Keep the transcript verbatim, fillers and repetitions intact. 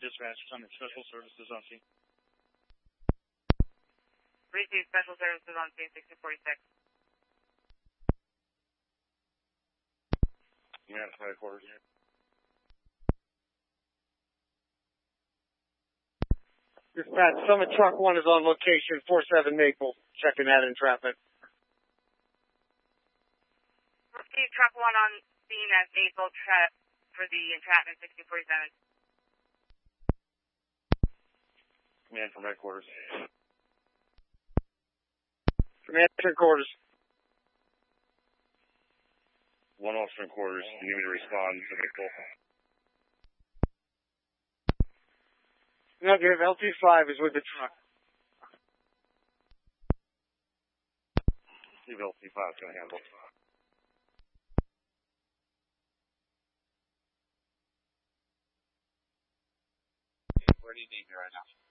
Dispatch, Summit Special Services on scene. Receive Special Services on scene, sixty forty-six. Command to headquarters. Dispatch, Summit Truck one is on location, four seven Maple. Checking that entrapment. Receive Truck one on scene at Maple tra- for the entrapment, sixty forty-seven. Command from headquarters. Command to headquarters. One officer in quarters. You need me to respond to Maple. Negative, L T five is with the truck. See if L T five is going to handle it. Where do you need me right now?